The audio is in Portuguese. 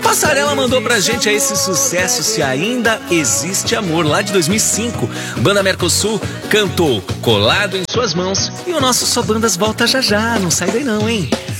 Passarela mandou pra gente aí esse sucesso, Se Ainda Existe Amor, lá de 2005. Banda Mercosul cantou Colado em Suas Mãos. E o nosso Só Bandas volta já já, não sai daí não, hein?